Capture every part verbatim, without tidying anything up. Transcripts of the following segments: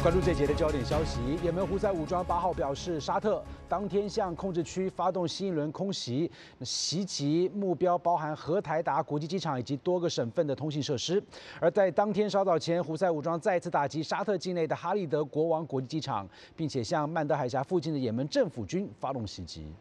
关注这节的焦点消息，也门胡塞武装八号表示，沙特当天向控制区发动新一轮空袭，袭击目标包含荷台达国际机场以及多个省份的通信设施。而在当天稍早前，胡塞武装再次打击沙特境内的哈利德国王国际机场，并且向曼德海峡附近的也门政府军发动袭击。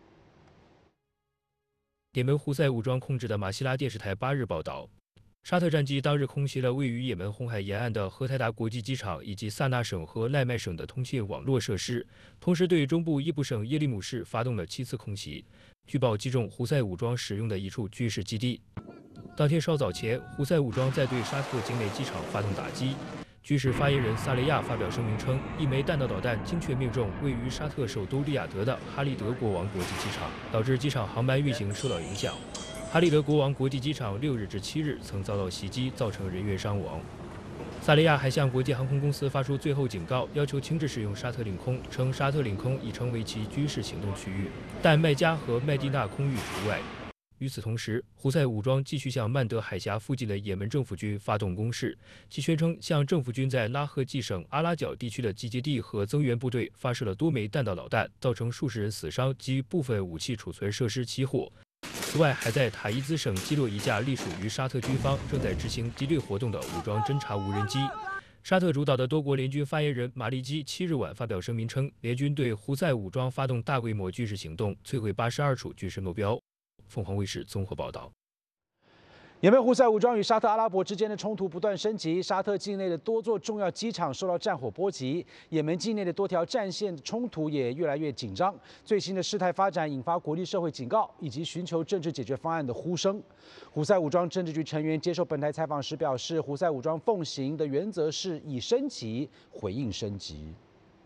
也门胡塞武装控制的马希拉电视台八日报道。 沙特战机当日空袭了位于也门红海沿岸的荷台达国际机场以及萨那省和赖麦省的通信网络设施，同时对中部伊布省耶利姆市发动了七次空袭，据报击中胡塞武装使用的一处军事基地。当天稍早前，胡塞武装在对沙特境内机场发动打击。军事发言人萨雷亚发表声明称，一枚弹道导弹精确命中位于沙特首都利雅得的哈利德国王国际机场，导致机场航班运行受到影响。 哈利德国王国际机场六日至七日曾遭到袭击，造成人员伤亡。萨利亚还向国际航空公司发出最后警告，要求停止使用沙特领空，称沙特领空已成为其军事行动区域，但麦加和麦地那空域除外。与此同时，胡塞武装继续向曼德海峡附近的也门政府军发动攻势，其宣称向政府军在拉赫季省阿拉角地区的集结地和增援部队发射了多枚弹道导弹，造成数十人死伤及部分武器储存设施起火。 此外，还在塔伊兹省击落一架隶属于沙特军方正在执行敌对活动的武装侦察无人机。沙特主导的多国联军发言人马利基七日晚发表声明称，联军对胡塞武装发动大规模军事行动，摧毁八十二处军事目标。凤凰卫视综合报道。 也门胡塞武装与沙特阿拉伯之间的冲突不断升级，沙特境内的多座重要机场受到战火波及，也门境内的多条战线冲突也越来越紧张。最新的事态发展引发国际社会警告以及寻求政治解决方案的呼声。胡塞武装政治局成员接受本台采访时表示，胡塞武装奉行的原则是以升级回应升级。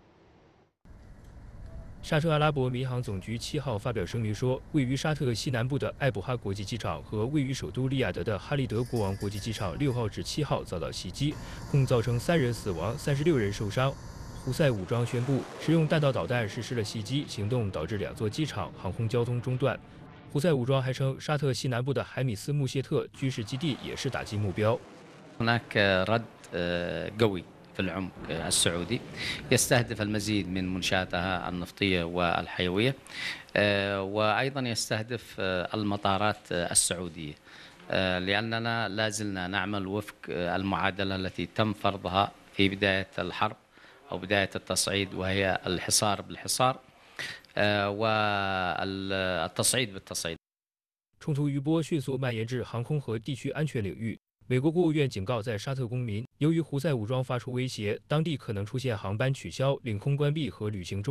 沙特阿拉伯民航总局七号发表声明说，位于沙特西南部的艾卜哈国际机场和位于首都利雅得的哈利德国王国际机场六号至七号遭到袭击，共造成三人死亡、三十六人受伤。胡塞武装宣布使用弹道导弹实施了袭击行动，导致两座机场航空交通中断。胡塞武装还称，沙特西南部的海米斯穆谢特军事基地也是打击目标。 في العمق السعودي يستهدف المزيد من منشاتها النفطية والحيوية وأيضا يستهدف المطارات السعودية لأننا لا زلنا نعمل وفق المعادلة التي تم فرضها في بداية الحرب أو بداية التصعيد وهي الحصار بالحصار والتصعيد بالتصعيد. 冲突余波迅速蔓延至航空和地区安全领域。 美国国务院警告在沙特公民，由于胡塞武装发出威胁，当地可能出现航班取消、领空关闭和旅行中。